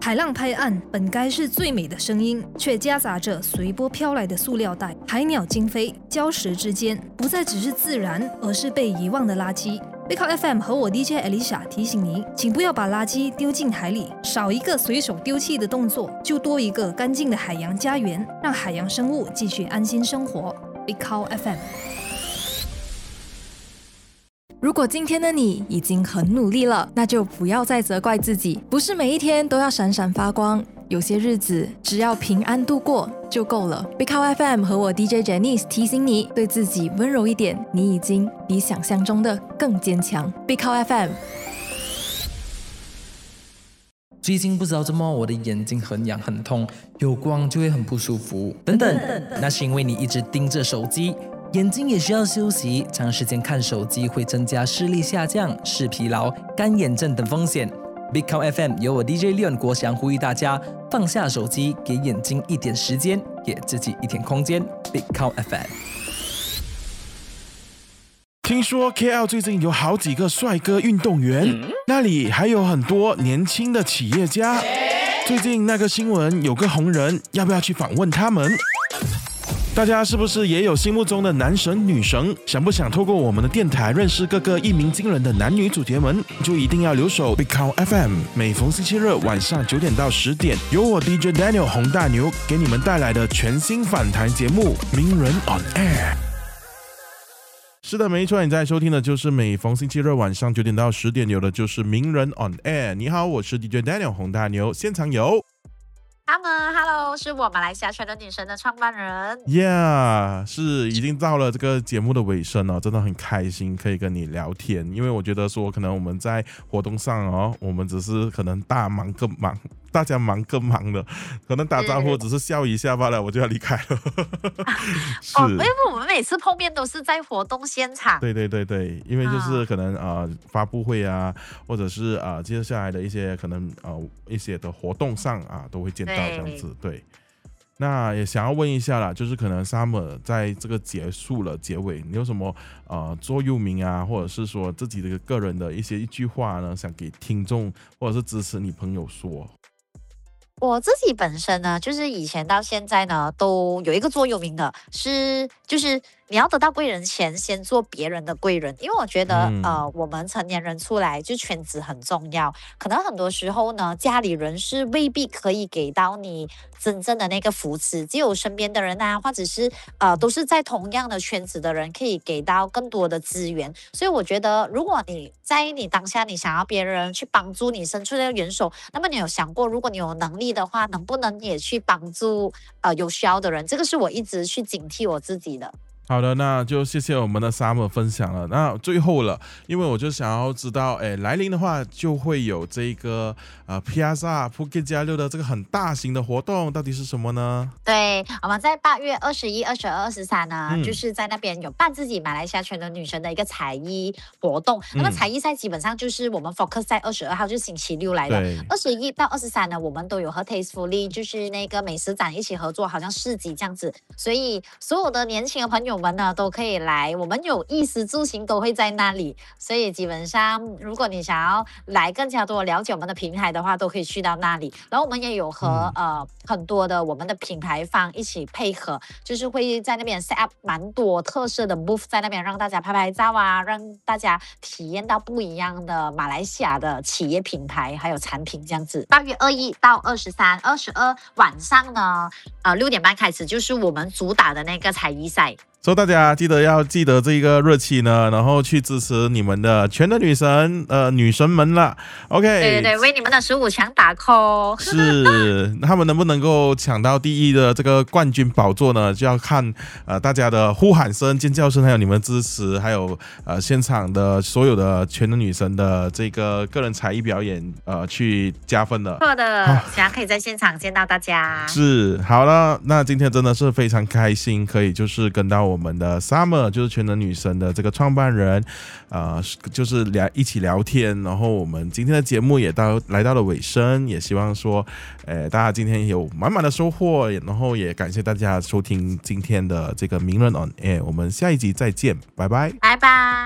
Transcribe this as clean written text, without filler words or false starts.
海浪拍岸本该是最美的声音，却夹杂着随波飘来的塑料袋、海鸟惊飞，礁石之间不再只是自然，而是被遗忘的垃圾。背靠 FM 和我 DJ Alicia 提醒你，请不要把垃圾丢进海里，少一个随手丢弃的动作，就多一个干净的海洋家园，让海洋生物继续安心生活。背靠 FM。 如果今天的你已经很努力了，那就不要再责怪自己，不是每一天都要闪闪发光，有些日子只要平安度过就够了。Big Cow FM 和我 DJ Janice 提醒你，对自己温柔一点，你已经比想象中的更坚强。Big Cow FM。 最近不知道怎么我的眼睛很痒很痛，有光就会很不舒服等等，那是因为你一直盯着手机，眼睛也需要休息，长时间看手机会增加视力下降、视疲劳、干眼症等风险。Big Cow FM 由我 DJ Leon 国祥呼吁大家放下手机，给眼睛一点时间，给自己一点空间。Big Cow FM。 听说 KL 最近有好几个帅哥运动员，那里还有很多年轻的企业家。最近那个新闻有个红人，要不要去访问他们？大家是不是也有心目中的男神女神？想不想透过我们的电台认识各个一鸣惊人的男女主角们？就一定要留守 Big Cow FM， 每逢星期日晚上9点到10点，由我 DJ Daniel 洪大牛给你们带来的全新访谈节目《名人 on Air》。是的，没错，你在收听的就是每逢星期日晚上9点到10点有的就是名人 on air。 你好，我是 DJ Daniel 洪大牛，现场有他们 Hello， 是我马来西亚全能女神的创办人。 是已经到了这个节目的尾声了，真的很开心可以跟你聊天，因为我觉得说可能我们在活动上我们只是可能大忙更忙，大家忙更忙的，可能打招呼只是笑一下罢了，我就要离开了。 因为我们每次碰面都是在活动现场。 对，因为就是可能发布会啊，或者是接下来的一些可能一些的活动上都会见到这样子。对，那也想要问一下啦，就是可能 Summer 在这个结束了结尾，你有什么座右铭啊，或者是说自己的个人的一句话呢，想给听众或者是支持你朋友说？ 我自己本身呢，就是以前到现在呢，都有一个座右铭的，就是你要得到贵人前，先做别人的贵人。因为我觉得我们成年人出来就圈子很重要，可能很多时候呢，家里人是未必可以给到你真正的那个扶持，只有身边的人啊，或者是都是在同样的圈子的人可以给到更多的资源。所以我觉得，如果你在你当下你想要别人去帮助你伸出那个援手，那么你有想过，如果你有能力的话，能不能也去帮助有需要的人？这个是我一直去警惕我自己的。 好的，那就谢谢我们的 Summer 分享了。那最后了，因为我就想要知道，来临的话就会有这个Piazza Phuket 6的这个很大型的活动，到底是什么呢？ 对，我们在8月21、22、23呢，就是在那边有办自己马来西亚全能女神的一个才艺活动。那么才艺赛基本上就是我们 focus 在22号，就是星期六来的。21到23呢，我们都有和 Tastefully 就是那个美食展一起合作，好像市集这样子。所以所有的年轻的朋友们呢都可以来，我们有衣食住行都会在那里，所以基本上如果你想要来更加多了解我们的平台的话，都可以去到那里。然后我们也有和很多的我们的品牌方一起配合，就是会在那边 set up 蛮多特色的 booth 在那边，让大家拍拍照啊，让大家体验到不一样的马来西亚的企业品牌还有产品这样子。8月21到23、22晚上呢6点半开始，就是我们主打的那个才艺赛。 所以大家记得这个日期呢，然后去支持你们的全能女神女神们啦。OK， 对，为你们的15强打 call。 是，他们能不能够抢到第一的这个冠军宝座呢？就要看大家的呼喊声、尖叫声，还有你们支持，还有现场的所有的全能女神的这个个人才艺表演去加分的。 是的，想可以在现场见到大家。 是，好了，那今天真的是非常开心，可以就是跟到我们的 Summer 就是全能女神的这个创办人就是一起聊天，然后我们今天的节目也来到了尾声，也希望说大家今天有满满的收获，然后也感谢大家收听今天的这个名人 on air， 我们下一集再见，拜拜， 拜拜。